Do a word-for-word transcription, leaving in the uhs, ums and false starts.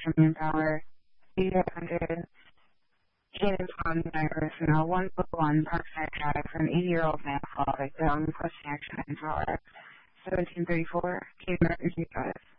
from Manpower, eighty-five hundred, James Pond, personnel one oh one, Parkside Drive, for an eighty-year-old male fall victim, requesting action at Manpower, seventeen thirty-four, King Emergency Drive.